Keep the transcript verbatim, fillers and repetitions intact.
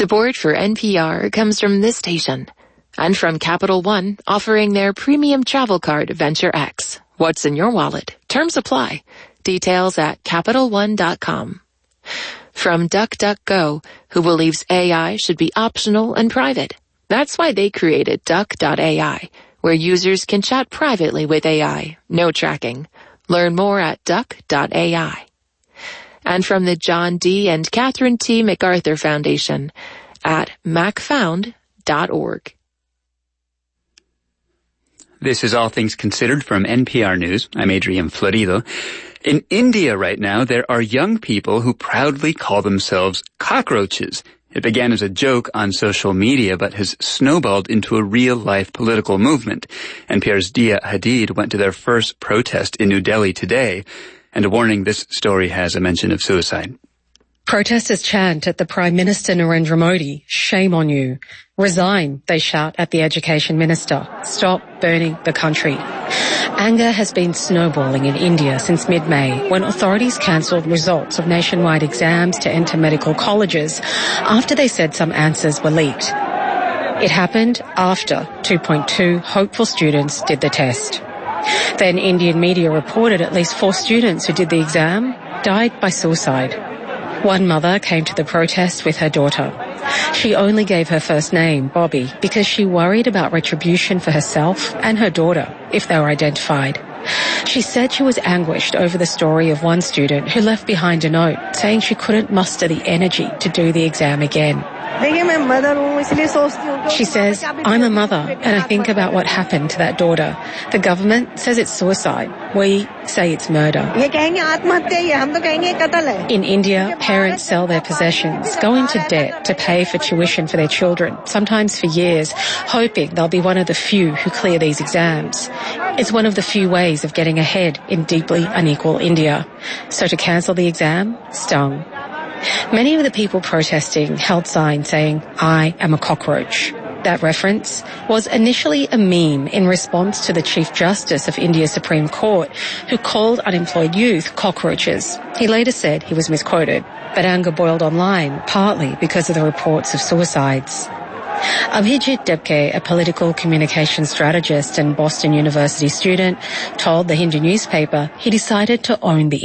Support for N P R comes from this station and from Capital One, offering their premium travel card Venture X. What's in your wallet? Terms apply. Details at Capital One dot com. From DuckDuckGo, who believes A I should be optional and private. That's why they created Duck dot A I, where users can chat privately with A I. No tracking. Learn more at Duck dot A I. And from the John D. and Catherine T. MacArthur Foundation at mac found dot org. This is All Things Considered from N P R News. I'm Adrian Florido. In India right now, there are young people who proudly call themselves cockroaches. It began as a joke on social media, but has snowballed into a real-life political movement. N P R's Dia Hadid went to their first protest in New Delhi today. And a warning, this story has a mention of suicide. Protesters chant at the Prime Minister Narendra Modi, "Shame on you." "Resign," they shout at the Education Minister. "Stop burning the country." Anger has been snowballing in India since mid-May, when authorities cancelled results of nationwide exams to enter medical colleges after they said some answers were leaked. It happened after two point two hopeful students did the test. Then Indian media reported at least four students who did the exam died by suicide. One mother came to the protest with her daughter. She only gave her first name, Bobby, because she worried about retribution for herself and her daughter if they were identified. She said she was anguished over the story of one student who left behind a note saying she couldn't muster the energy to do the exam again. She says, "I'm a mother and I think about what happened to that daughter. The government says it's suicide. We say it's murder." In India, parents sell their possessions, go into debt to pay for tuition for their children, sometimes for years, hoping they'll be one of the few who clear these exams. It's one of the few ways of getting ahead in deeply unequal India. So to cancel the exam stung. Many of the people protesting held signs saying, "I am a cockroach." That reference was initially a meme in response to the Chief Justice of India's Supreme Court, who called unemployed youth cockroaches. He later said he was misquoted, but anger boiled online, partly because of the reports of suicides. Abhijit Debke, a political communication strategist and Boston University student, told the Hindu newspaper he decided to own the